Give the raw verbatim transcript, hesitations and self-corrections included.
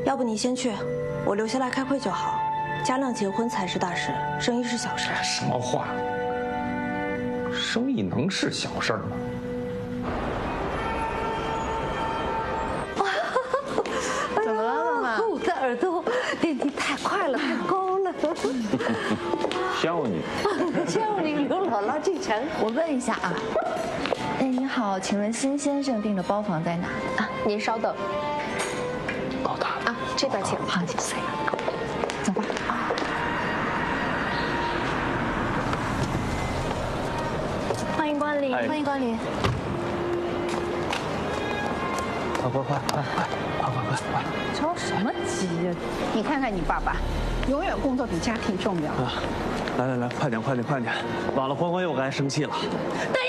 要不你先去，我留下来开会就好。嘉亮结婚才是大事，生意是小事。 什么话？生意能是小事吗？ 怎么了，妈妈？ 我的耳朵点滴太快了，太高了。 孝女， 叫你刘姥姥进城。 我问一下啊，哎，你好，请问辛先生订的包房在哪？ 啊，您稍等。 到达了啊，这边请。 好，谢谢。走吧。 欢迎光临， 哎欢迎光临。 快快快快快快快快快！ 着什么急呀？你看看你爸爸，永远工作比家庭重要。 啊，来来来，快点快点快点！晚了欢欢又该生气了。 大